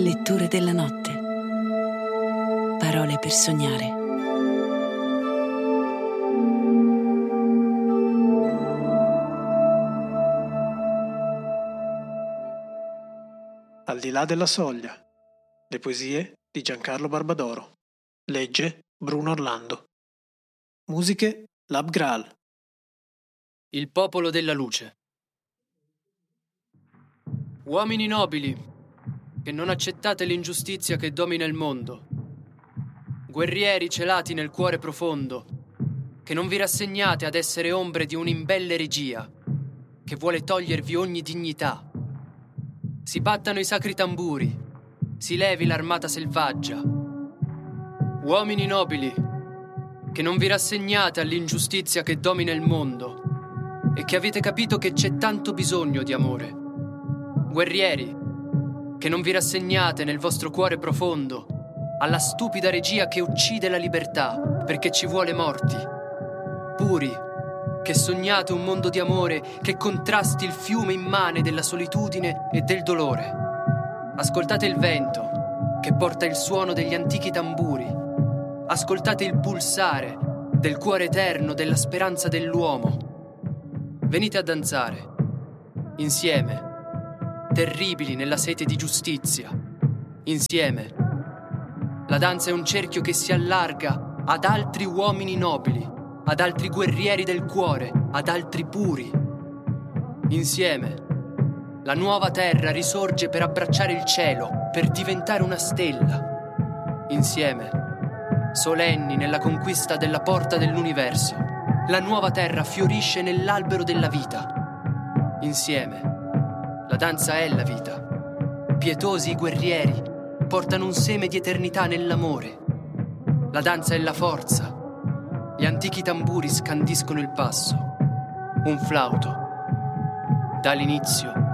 Letture della notte. Parole per sognare. Al di là della soglia. Le poesie di Giancarlo Barbadoro. Legge Bruno Orlando. Musiche Lab Graal. Il popolo della luce. Uomini nobili, che non accettate l'ingiustizia che domina il mondo. Guerrieri celati nel cuore profondo, che non vi rassegnate ad essere ombre di un'imbelle regia, che vuole togliervi ogni dignità. Si battano i sacri tamburi, si levi l'armata selvaggia. Uomini nobili, che non vi rassegnate all'ingiustizia che domina il mondo e che avete capito che c'è tanto bisogno di amore. Guerrieri, che non vi rassegnate nel vostro cuore profondo alla stupida regia che uccide la libertà perché ci vuole morti. Puri, che sognate un mondo di amore che contrasti il fiume immane della solitudine e del dolore. Ascoltate il vento che porta il suono degli antichi tamburi. Ascoltate il pulsare del cuore eterno della speranza dell'uomo. Venite a danzare, insieme, terribili nella sete di giustizia, insieme. La danza è un cerchio che si allarga ad altri uomini nobili, ad altri guerrieri del cuore, ad altri puri. Insieme, la nuova terra risorge per abbracciare il cielo, per diventare una stella. Insieme, solenni nella conquista della porta dell'universo, la nuova terra fiorisce nell'albero della vita. Insieme, la danza è la vita. Pietosi i guerrieri portano un seme di eternità nell'amore. La danza è la forza. Gli antichi tamburi scandiscono il passo. Un flauto dà l'inizio